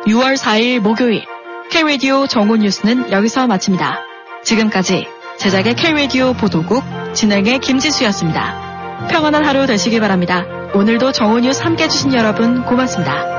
6월 4일 목요일 K-라디오 정오 뉴스는 여기서 마칩니다. 지금까지 제작의 K-라디오 보도국, 진행의 김지수였습니다. 평안한 하루 되시기 바랍니다. 오늘도 정오 뉴스 함께해 주신 여러분 고맙습니다.